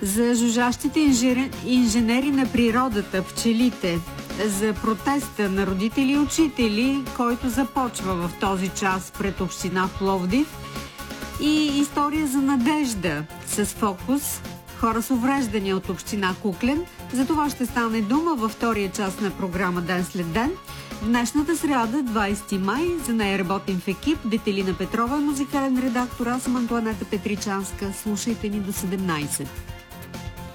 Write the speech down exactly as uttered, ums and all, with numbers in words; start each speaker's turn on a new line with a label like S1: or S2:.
S1: за жужжащите инженери, инженери на природата, пчелите, за протеста на родители и учители, който започва в този час пред община Пловдив, и история за надежда с фокус хора с увреждания от община Куклен. За това ще стане дума във втория част на програма Ден след ден. В днешната сряда, двайсети май, за нея работим в екип. Детелина Петрова е музикален редактор, аз съм Антоанета Петричанска. Слушайте ни до седемнайсет.